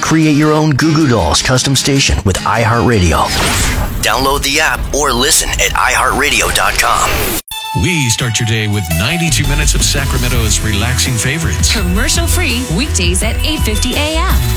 Create your own Goo Goo Dolls custom station with iHeartRadio. Download the app or listen at iHeartRadio.com. We start your day with 92 minutes of Sacramento's relaxing favorites. Commercial-free weekdays at 8:50 a.m.